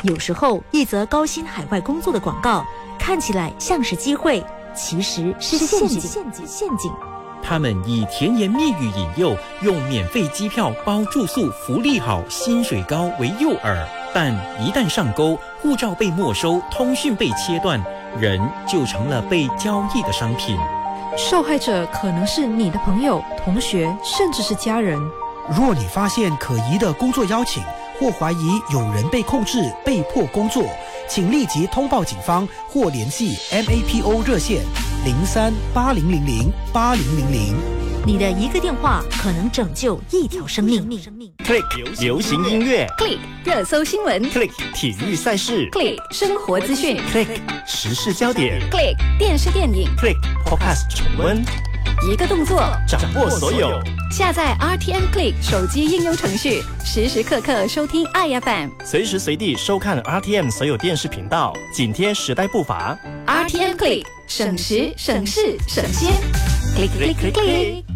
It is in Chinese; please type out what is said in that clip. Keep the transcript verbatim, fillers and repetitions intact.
有时候，一则高薪海外工作的广告看起来像是机会，其实是陷阱。陷阱，陷阱。 他们以甜言蜜语引诱，用免费机票、包住宿、福利好、薪水高为诱饵，但一旦上钩，护照被没收，通讯被切断，人就成了被交易的商品。 受害者可能是你的朋友、同学，甚至是家人。 若你发现可疑的工作邀请，或怀疑有人被控制、被迫工作，请立即通报警方或联系 M A P O 热线零三八零零零八零零零。 你的一个电话可能拯救一条生命。 Click 流行音乐 ，Click 热搜新闻 ，Click 体育赛事 ，Click 生活资讯 ，Click 时事焦点 ，Click 电视电影 ，Click Podcast 重温。 一个动作掌握所有。 下载 R T M Click 手机应用程序，时时刻刻收听爱 F M， 随时随地收看 R T M 所有电视频道，紧贴时代步伐。 R T M Click 省时省事省心 ，Click Click Click。